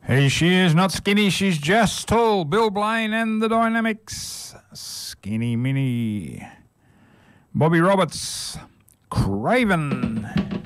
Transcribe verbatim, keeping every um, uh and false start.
Hey, she is not skinny, she's just tall. Bill Blaine and the Dynamics. Skinny Mini. Bobby Roberts. Craven.